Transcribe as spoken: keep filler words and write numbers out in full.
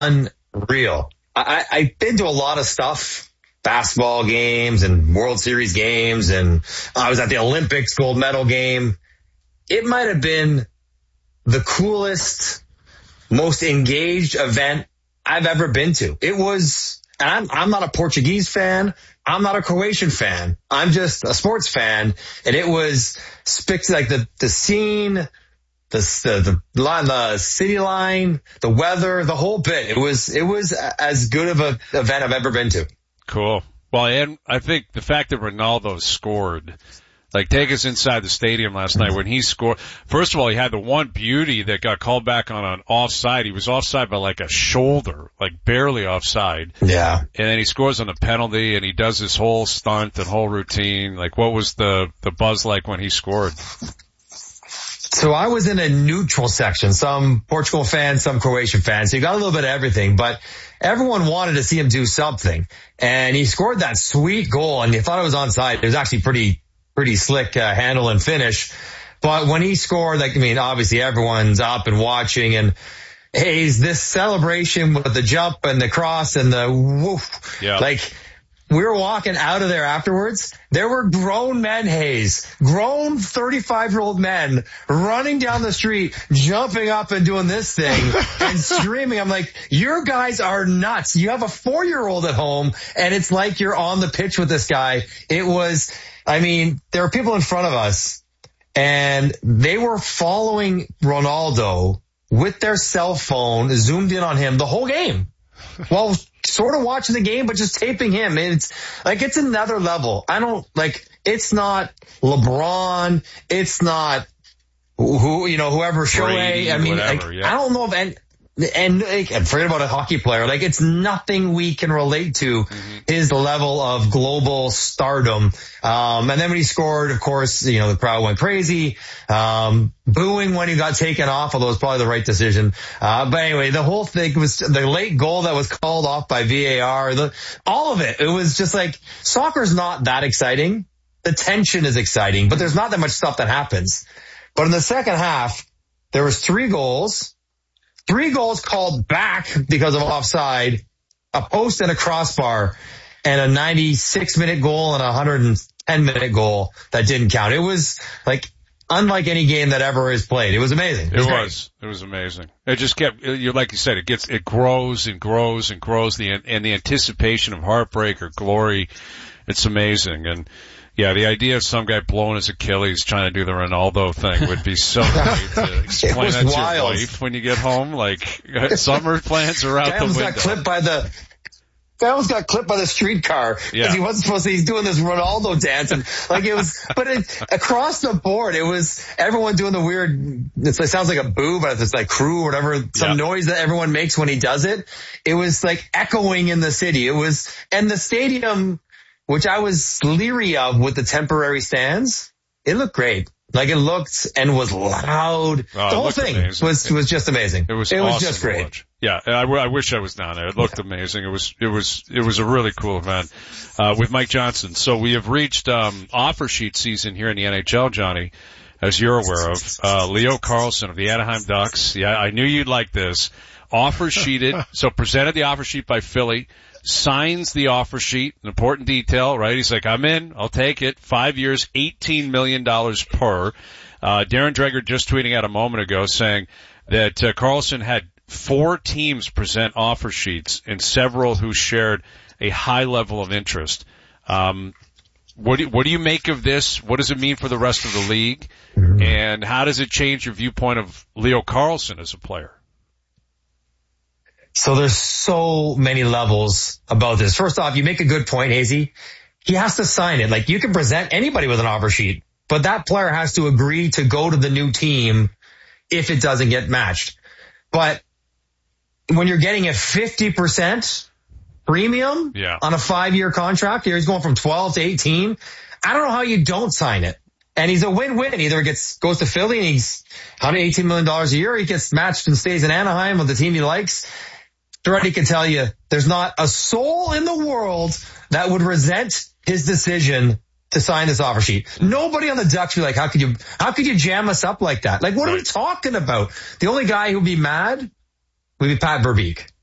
unreal. I, I've been to a lot of stuff, basketball games and World Series games, and I was at the Olympics gold medal game. It might have been the coolest, most engaged event I've ever been to. It was, and I'm, I'm not a Portuguese fan. I'm not a Croatian fan. I'm just a sports fan. And it was spic- like the, the scene, the, the, the line, the city line, the weather, the whole bit. It was, it was as good of an event I've ever been to. Cool. Well, and I think the fact that Ronaldo scored, like, take us inside the stadium last night when he scored. First of all, he had the one beauty that got called back on an offside. He was offside by like a shoulder, like barely offside. Yeah. And then he scores on a penalty and he does his whole stunt and whole routine. Like, what was the, the buzz like when he scored? So I was in a neutral section, some Portugal fans, some Croatian fans. So you got a little bit of everything, but everyone wanted to see him do something. And he scored that sweet goal and you thought it was onside. It was actually pretty, pretty slick uh, handle and finish. But when he scored, like, I mean, obviously everyone's up and watching, and hey, this celebration with the jump and the cross and the woof. Yeah. Like, we were walking out of there afterwards. There were grown men, Hayes, grown thirty-five-year-old men running down the street, jumping up and doing this thing and screaming. I'm like, you guys are nuts. You have a four-year-old at home, and it's like you're on the pitch with this guy. It was, I mean, there were people in front of us, and they were following Ronaldo with their cell phone, zoomed in on him the whole game. Well, sort of watching the game, but just taping him. It's like, it's another level. I don't like, it's not LeBron. It's not who, you know, whoever Shohei. I mean, whatever, like, yeah. I don't know if, and, and, like, and forget about a hockey player. Like, it's nothing we can relate to mm-hmm. his level of global stardom. Um, and then when he scored, of course, you know, the crowd went crazy. Um, booing when he got taken off, although it was probably the right decision. Uh, but anyway, the whole thing was the late goal that was called off by V A R, the, all of it. It was just like, soccer's not that exciting. The tension is exciting, but there's not that much stuff that happens. But in the second half, there was three goals. Three goals called back because of offside, a post and a crossbar, and a ninety-six minute goal and a one hundred ten minute goal that didn't count. It was like unlike any game that ever is played. It was amazing. It was. It was, it was amazing. It just kept, you like you said, it gets, it grows and grows and grows, the and the anticipation of heartbreak or glory. It's amazing. And yeah, the idea of some guy blowing his Achilles trying to do the Ronaldo thing would be so great to explain that to wild. your wife when you get home. Like, summer plans are out guy the window. Got clipped by the, guy almost got clipped by the streetcar because yeah. he wasn't supposed to. He's doing this Ronaldo dance, and like it was, but it, across the board, it was everyone doing the weird. It's, it sounds like a boo, but it's like crew or whatever, some yeah. noise that everyone makes when he does it. It was like echoing in the city. It was, and the stadium, which I was leery of with the temporary stands, it looked great. Like it looked and was loud. Oh, the whole thing amazing. was was just amazing. It was it awesome was just great. Watch. Yeah, I, I wish I was down there. It looked yeah. amazing. It was it was it was a really cool event uh, with Mike Johnson. So we have reached um, offer sheet season here in the N H L, Johnny, as you're aware of. Uh, Leo Carlsson of the Anaheim Ducks. Yeah, I knew you'd like this. Offer sheeted. So presented the offer sheet by Philly. Signs the offer sheet, an important detail, right? He's like, I'm in, I'll take it. Five years, eighteen million dollars per. Uh, Darren Dreger just tweeting out a moment ago saying that uh, Carlsson had four teams present offer sheets and several who shared a high level of interest. Um, what do you, what do you make of this? What does it mean for the rest of the league? Mm-hmm. And how does it change your viewpoint of Leo Carlsson as a player? So there's so many levels about this. First off, you make a good point, Hazy. He has to sign it. Like, you can present anybody with an offer sheet, but that player has to agree to go to the new team if it doesn't get matched. But when you're getting a fifty percent premium yeah. on a five-year contract, here he's going from twelve to eighteen. I don't know how you don't sign it. And he's a win-win. Either it gets, goes to Philly and he's one hundred eighteen million dollars a year. He gets matched and stays in Anaheim with the team he likes. Girardi can tell you there's not a soul in the world that would resent his decision to sign this offer sheet. Nobody on the Ducks would be like, how could you, how could you jam us up like that? Like, what right. are we talking about? The only guy who'd be mad would be Pat Verbeek.